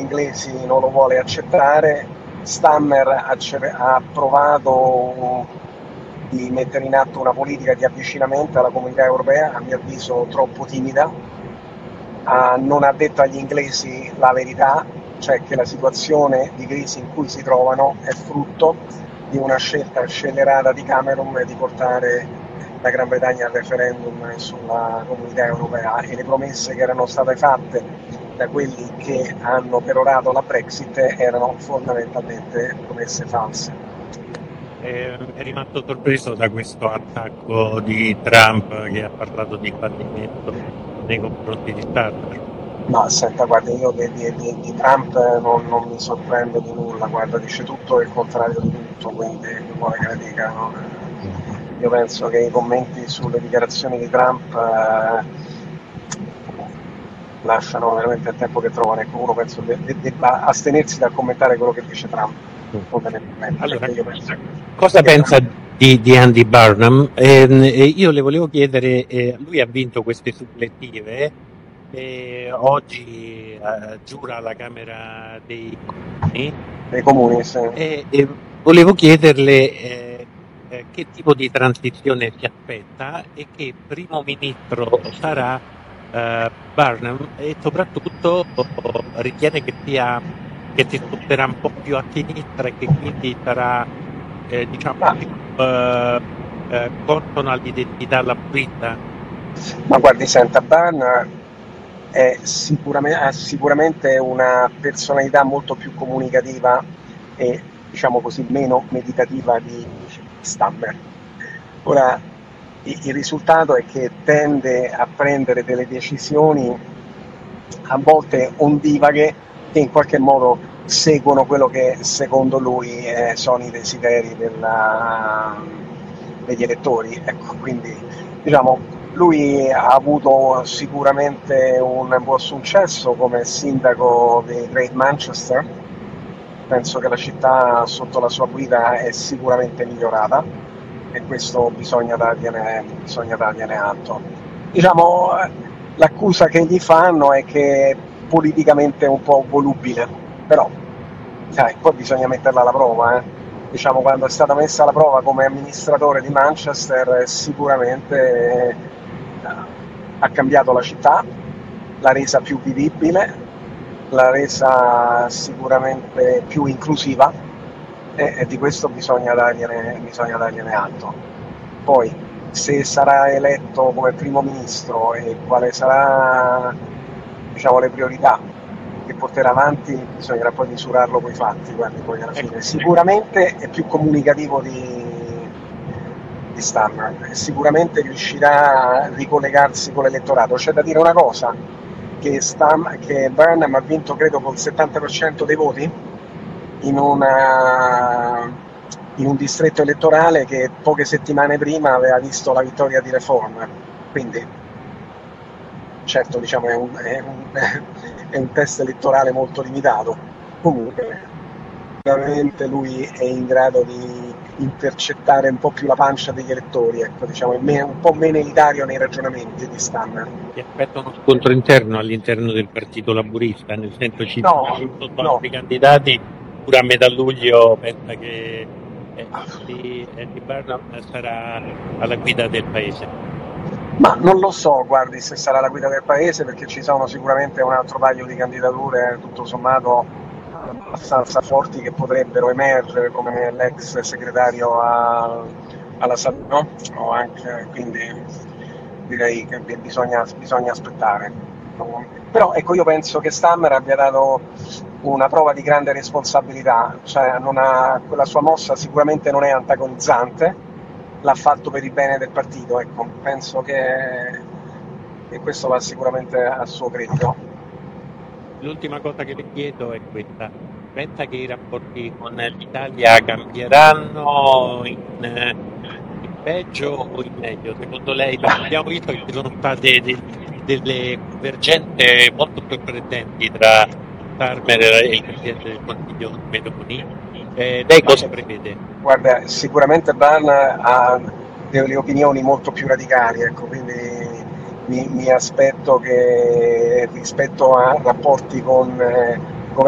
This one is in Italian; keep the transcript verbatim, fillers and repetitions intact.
inglesi non lo vuole accettare. Stammer ha, cer- ha provato di mettere in atto una politica di avvicinamento alla comunità europea, a mio avviso troppo timida. Ah, non ha detto agli inglesi la verità, cioè che la situazione di crisi in cui si trovano è frutto di una scelta scellerata di Cameron di portare la Gran Bretagna al referendum sulla comunità europea, e le promesse che erano state fatte da quelli che hanno perorato la Brexit erano fondamentalmente promesse false. Eh, è rimasto sorpreso da questo attacco di Trump che ha parlato di fallimento nei confronti di Starmer. No, senta, guarda, io di, di- di- di Trump non, non mi sorprendo di nulla, guarda, dice tutto e il contrario di tutto, quindi che vuole che le dica, no? Io penso che i commenti sulle dichiarazioni di Trump eh, lasciano veramente il tempo che trovano, ecco, uno penso de- de- debba astenersi dal commentare quello che dice Trump, fondamentalmente, Allora, perché io penso cosa che pensa Trump. di, di Andy Burnham? Ehm, e io le volevo chiedere, eh, lui ha vinto queste supplettive e oggi eh, giura alla Camera dei Comuni Dei comuni, sì. e, e volevo chiederle eh, eh, che tipo di transizione si aspetta e che primo ministro sarà eh, Burnham, e soprattutto ritiene che sia che si sposterà un po' più a sinistra e che quindi sarà eh, diciamo Ma più eh, eh, consono all'identità laburista. Ma guardi, senta, Byrne è sicurame- ha sicuramente una personalità molto più comunicativa e, diciamo così, meno meditativa di Stammer. Ora, i- il risultato è che tende a prendere delle decisioni a volte ondivaghe che in qualche modo seguono quello che secondo lui eh, sono i desideri della- degli elettori. Ecco, quindi diciamo, lui ha avuto sicuramente un buon successo come sindaco di Great Manchester. Penso che la città sotto la sua guida è sicuramente migliorata e questo bisogna dargliene, bisogna dargliene atto. Diciamo, eh, l'accusa che gli fanno è che è politicamente un po' volubile, però sai, poi bisogna metterla alla prova. Eh. Diciamo, quando è stata messa alla prova come amministratore di Manchester, eh, sicuramente eh, ha cambiato la città, l'ha resa più vivibile, l'ha resa sicuramente più inclusiva e, e di questo bisogna dargliene, bisogna dargliene atto. Poi, se sarà eletto come primo ministro e quale sarà, diciamo, le priorità che porterà avanti, bisognerà poi misurarlo coi fatti, guardi, poi alla Ecco, fine. Sicuramente è più comunicativo di, di Stammer, sicuramente riuscirà a ricollegarsi con l'elettorato. C'è da dire una cosa, che, Stam, che Burnham ha vinto credo col settanta per cento dei voti in, una, in un distretto elettorale che poche settimane prima aveva visto la vittoria di Reform, quindi certo, diciamo, è un, è un, è un test elettorale molto limitato, comunque sicuramente lui è in grado di intercettare un po' più la pancia degli elettori, ecco, diciamo, è me- un po' meno elitario nei ragionamenti di Stammer. si aspetta uno scontro interno all'interno del Partito Laburista, nel senso ci No, saranno sotto no, altri candidati, pure a metà luglio pensa che eh, Andy, Andy Burnham sarà alla guida del paese. ma non lo so, guardi, se sarà la guida del paese, perché ci sono sicuramente un altro paio di candidature, tutto sommato, abbastanza forti che potrebbero emergere, come l'ex segretario a- alla salute, no? O anche, quindi direi che bi- bisogna, bisogna aspettare. Però ecco, io penso che Stammer abbia dato una prova di grande responsabilità, cioè non ha, quella sua mossa sicuramente non è antagonizzante, l'ha fatto per il bene del partito, ecco, penso che, che questo va sicuramente a suo credito. L'ultima cosa che le chiedo è questa: pensa che i rapporti con l'Italia cambieranno in, eh, in peggio o in meglio? Secondo lei? Perché abbiamo visto che ci sono state de- delle convergenze molto sorprendenti tra Starmer e il Presidente del Consiglio Meloni. Eh, lei Ma cosa prevede? guarda, sicuramente Ban ha delle opinioni molto più radicali, ecco, quindi mi, mi aspetto che rispetto a rapporti con, eh,